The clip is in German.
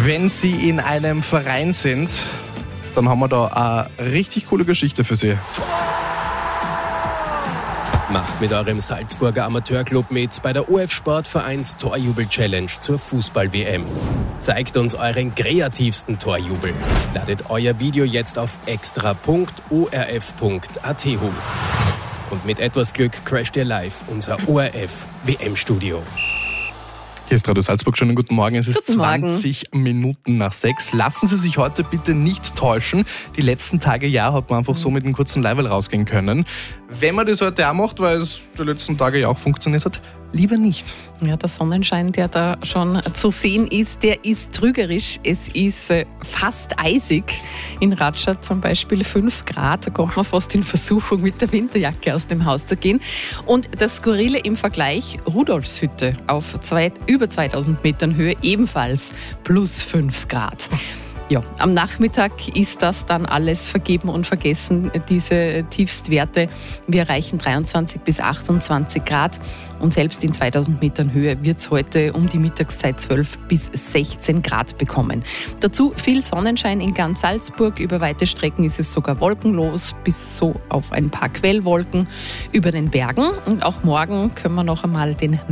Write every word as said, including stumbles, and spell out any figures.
Wenn Sie in einem Verein sind, dann haben wir da eine richtig coole Geschichte für Sie. Macht mit eurem Salzburger Amateurclub mit bei der O F Sportvereins Torjubel-Challenge zur Fußball-W M. Zeigt uns euren kreativsten Torjubel. Ladet euer Video jetzt auf extra punkt o r f punkt a t hoch. Und mit etwas Glück crasht ihr live unser O R F-W M-Studio. Hier ist Radio Salzburg, schönen guten Morgen. Es ist Guten Morgen. zwanzig Minuten nach sechs. Lassen Sie sich heute bitte nicht täuschen. Die letzten Tage, ja, hat man einfach so mit einem kurzen Leiberl rausgehen können. Wenn man das heute auch macht, weil es die letzten Tage ja auch funktioniert hat, lieber nicht. Ja, der Sonnenschein, der da schon zu sehen ist, der ist trügerisch. Es ist äh, fast eisig. In Radstadt zum Beispiel fünf Grad. Da kommt man fast in Versuchung, mit der Winterjacke aus dem Haus zu gehen. Und das Skurrile im Vergleich, Rudolfshütte auf zwei, über zweitausend Metern Höhe, ebenfalls plus fünf Grad. Ja, am Nachmittag ist das dann alles vergeben und vergessen, diese Tiefstwerte. Wir erreichen dreiundzwanzig bis achtundzwanzig Grad und selbst in zweitausend Metern Höhe wird es heute um die Mittagszeit zwölf bis sechzehn Grad bekommen. Dazu viel Sonnenschein in ganz Salzburg. Über weite Strecken ist es sogar wolkenlos, bis so auf ein paar Quellwolken über den Bergen. Und auch morgen können wir noch einmal den